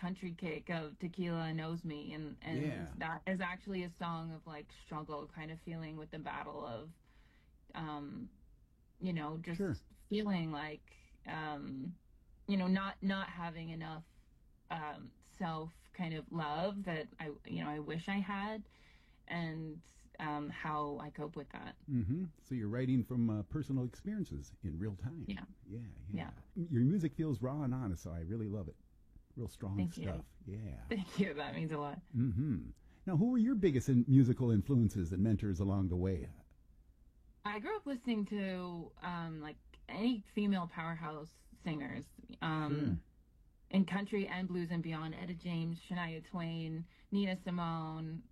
country kick of Tequila Knows Me, and Yeah, that is actually a song of like struggle, kind of feeling with the battle of um, sure. just feeling like not having enough self kind of love that I wish I had, and how I cope with that. So you're writing from personal experiences in real time. Yeah, Yeah, yeah. yeah. Your music feels raw and honest, so I really love it. Real strong Thank you. stuff. Yeah. Thank you. That means a lot. Now, who were your biggest musical influences and mentors along the way? I grew up listening to like any female powerhouse singers, Sure. in country and blues and beyond. Etta James, Shania Twain, Nina Simone,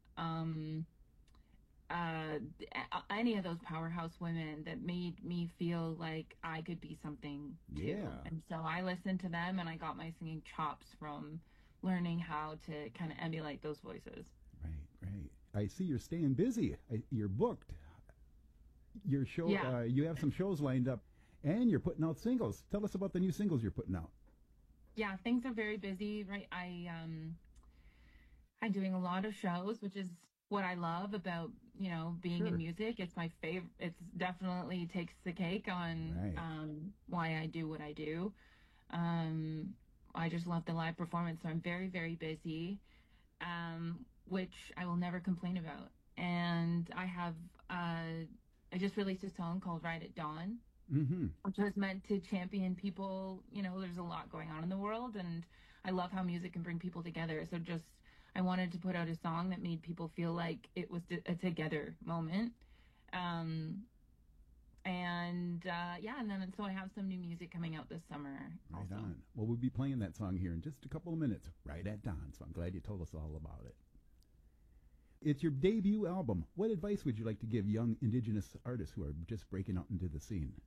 uh, any of those powerhouse women that made me feel like I could be something too. Yeah. And so I listened to them, and I got my singing chops from learning how to kind of emulate those voices. Right, right. I see you're staying busy. You're booked. Your show, Yeah. you have some shows lined up, and you're putting out singles. Tell us about the new singles you're putting out. Yeah, things are very busy, right? I'm doing a lot of shows, which is what I love about, being in Sure. music. It's my favorite. It's definitely takes the cake on Right. why I do what I do. Um, I just love the live performance, so I'm very, very busy, which I will never complain about. And I just released a song called Ride at Dawn, Mm-hmm. which was meant to champion people. There's a lot going on in the world, and I love how music can bring people together. So just, I wanted to put out a song that made people feel like it was a together moment. Um, and yeah, and then so I have some new music coming out this summer Right also. on. Well, we'll be playing that song here in just a couple of minutes, right at dawn. So I'm glad you told us all about it. It's your debut album. What advice would you like to give young Indigenous artists who are just breaking out into the scene?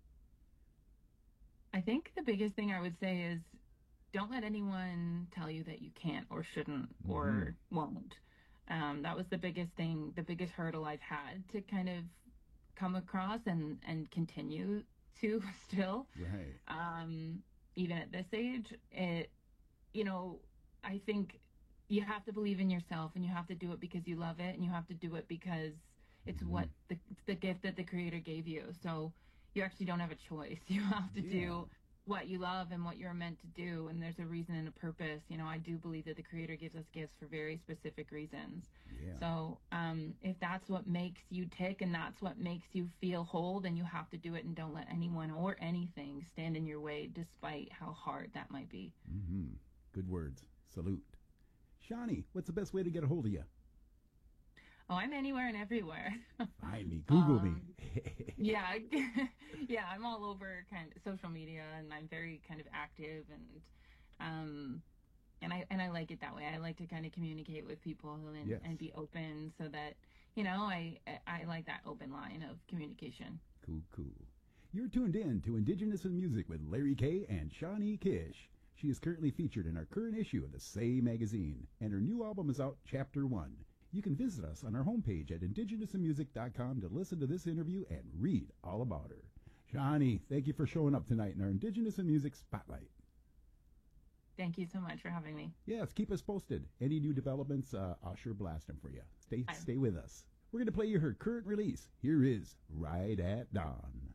I think the biggest thing I would say is don't let anyone tell you that you can't or shouldn't Mm-hmm. or won't. That was the biggest thing, the biggest hurdle I've had to kind of come across and continue to still, Right. um, even at this age. You know, I think you have to believe in yourself, and you have to do it because you love it, and you have to do it because it's Mm-hmm. what the gift that the creator gave you. So you actually don't have a choice. You have to Yeah. do what you love and what you're meant to do, and there's a reason and a purpose. I do believe that the creator gives us gifts for very specific reasons. Yeah. So if that's what makes you tick and that's what makes you feel whole, then you have to do it, and don't let anyone or anything stand in your way, despite how hard that might be. Mm-hmm. Good words. Salute. Shawnee, what's the best way to get a hold of you? Oh, I'm anywhere and everywhere. Find me. Google me. um, yeah, yeah, I'm all over kind of social media, and I'm very kind of active, um, and I like it that way. I like to kind of communicate with people and Yes. be open, so that I like that open line of communication. Cool, cool. You're tuned in to Indigenous in Music with Larry Kay and Shawnee Kish. She is currently featured in our current issue of the Say magazine, and her new album is out, Chapter 1. You can visit us on our homepage at indigenousinmusic.com to listen to this interview and read all about her. Shawnee, thank you for showing up tonight in our Indigenous in Music Spotlight. Thank you so much for having me. Yes, keep us posted. Any new developments, I'll sure blast them for you. Stay, Bye. stay with us. We're going to play you her current release. Here is Ride at Dawn.